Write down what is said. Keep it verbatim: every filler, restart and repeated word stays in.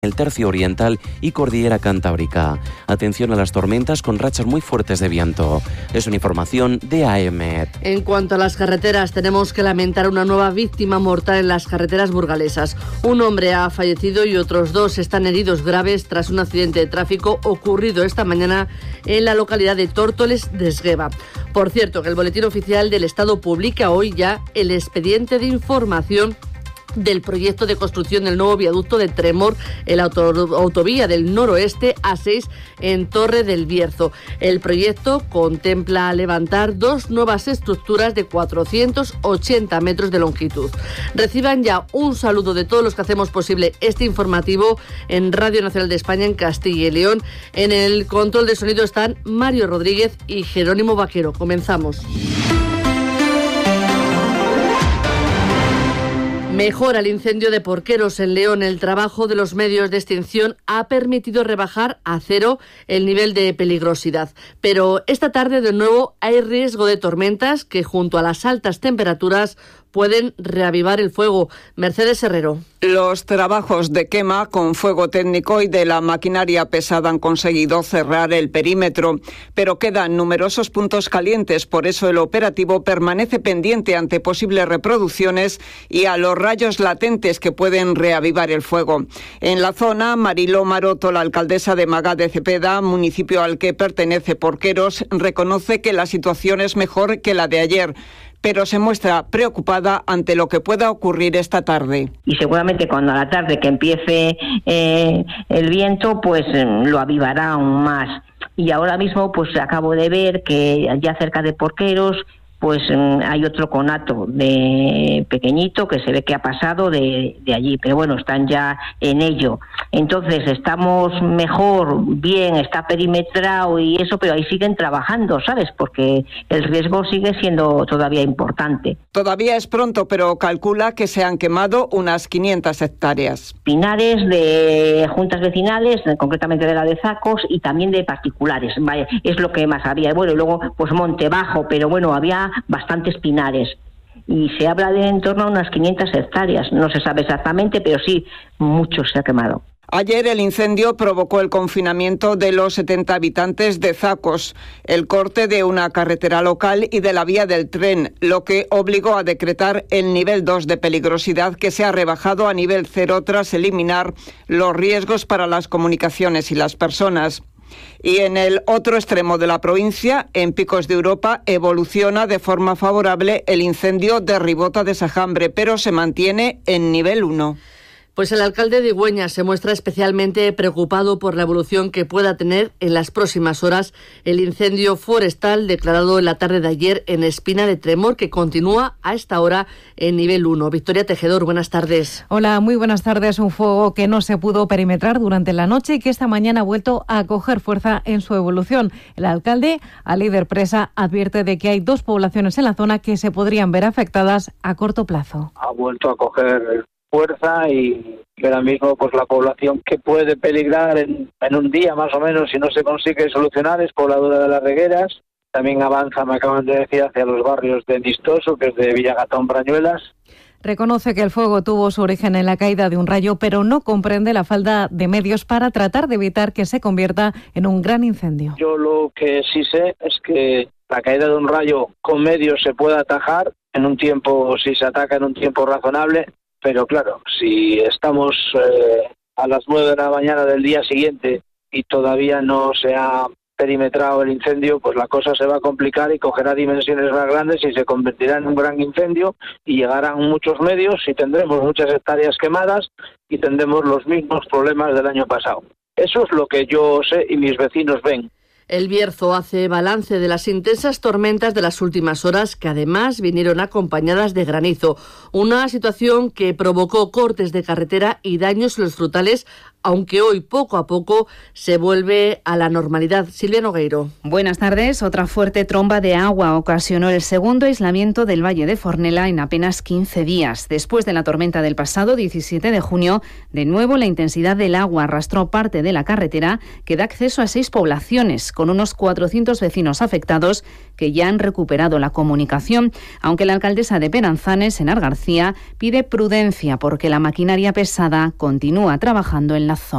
el tercio oriental y cordillera cantábrica. Atención a las tormentas con rachas muy fuertes de viento. Es una información de A E M E T. En cuanto a las carreteras, tenemos que lamentar una nueva víctima mortal en las carreteras burgalesas. Un hombre ha fallecido y otros dos están heridos graves tras un accidente de tráfico ocurrido esta mañana en la localidad de Tórtoles de Esgueva. Por cierto, que el Boletín Oficial del Estado publica hoy ya el expediente de información del proyecto de construcción del nuevo viaducto de Tremor en la auto- autovía del noroeste A seis en Torre del Bierzo. El proyecto contempla levantar dos nuevas estructuras de cuatrocientos ochenta metros de longitud. Reciban ya un saludo de todos los que hacemos posible este informativo en Radio Nacional de España en Castilla y León. En el control de sonido están Mario Rodríguez y Jerónimo Vaquero. Comenzamos. Mejora el incendio de Porqueros en León. El trabajo de los medios de extinción ha permitido rebajar a cero el nivel de peligrosidad. Pero esta tarde de nuevo hay riesgo de tormentas que junto a las altas temperaturas pueden reavivar el fuego. Mercedes Herrero. Los trabajos de quema con fuego técnico y de la maquinaria pesada han conseguido cerrar el perímetro, pero quedan numerosos puntos calientes, por eso el operativo permanece pendiente ante posibles reproducciones y a los rayos latentes que pueden reavivar el fuego. En la zona, Mariló Maroto, la alcaldesa de Magá de Cepeda, municipio al que pertenece Porqueros, reconoce que la situación es mejor que la de ayer, pero se muestra preocupada ante lo que pueda ocurrir esta tarde. Y seguramente cuando a la tarde que empiece eh, el viento, pues lo avivará aún más. Y ahora mismo pues acabo de ver que ya cerca de Porqueros pues hay otro conato de pequeñito que se ve que ha pasado de, de allí, pero bueno, están ya en ello. Entonces estamos mejor, bien, está perimetrado y eso, pero ahí siguen trabajando, ¿sabes? Porque el riesgo sigue siendo todavía importante. Todavía es pronto, pero calcula que se han quemado unas quinientas hectáreas. Pinares de juntas vecinales, concretamente de la de Zacos, y también de particulares, vaya, es lo que más había. Bueno, y luego pues Monte Bajo, pero bueno, había bastantes pinares y se habla de en torno a unas quinientas hectáreas, no se sabe exactamente, pero sí, mucho se ha quemado. Ayer el incendio provocó el confinamiento de los setenta habitantes de Zacos, el corte de una carretera local y de la vía del tren, lo que obligó a decretar el nivel dos de peligrosidad, que se ha rebajado a nivel cero tras eliminar los riesgos para las comunicaciones y las personas. Y en el otro extremo de la provincia, en Picos de Europa, evoluciona de forma favorable el incendio de Ribota de Sajambre, pero se mantiene en nivel uno. Pues el alcalde de Igüeña se muestra especialmente preocupado por la evolución que pueda tener en las próximas horas el incendio forestal declarado en la tarde de ayer en Espina de Tremor, que continúa a esta hora en nivel uno. Victoria Tejedor, buenas tardes. Hola, muy buenas tardes. Un fuego que no se pudo perimetrar durante la noche y que esta mañana ha vuelto a coger fuerza en su evolución. El alcalde, a líder presa, advierte de que hay dos poblaciones en la zona que se podrían ver afectadas a corto plazo. Ha vuelto a coger fuerza y ahora mismo pues la población que puede peligrar en, en un día más o menos si no se consigue solucionar es pobladora de las Regueras. También avanza, me acaban de decir, hacia los barrios de Nistoso, que es de Villagatón, Brañuelas. Reconoce que el fuego tuvo su origen en la caída de un rayo, pero no comprende la falta de medios para tratar de evitar que se convierta en un gran incendio. Yo lo que sí sé es que la caída de un rayo con medios se puede atajar en un tiempo, si se ataca en un tiempo razonable. Pero claro, si estamos eh, a las nueve de la mañana del día siguiente y todavía no se ha perimetrado el incendio, pues la cosa se va a complicar y cogerá dimensiones más grandes y se convertirá en un gran incendio y llegarán muchos medios y tendremos muchas hectáreas quemadas y tendremos los mismos problemas del año pasado. Eso es lo que yo sé y mis vecinos ven. El Bierzo hace balance de las intensas tormentas de las últimas horas, que además vinieron acompañadas de granizo. Una situación que provocó cortes de carretera y daños en los frutales, aunque hoy poco a poco se vuelve a la normalidad. Silvia Nogueiro. Buenas tardes. Otra fuerte tromba de agua ocasionó el segundo aislamiento del Valle de Fornela en apenas quince días. Después de la tormenta del pasado diecisiete de junio, de nuevo la intensidad del agua arrastró parte de la carretera que da acceso a seis poblaciones, con unos cuatrocientos vecinos afectados que ya han recuperado la comunicación, aunque la alcaldesa de Beranzanes, Enar García, pide prudencia porque la maquinaria pesada continúa trabajando en la zona.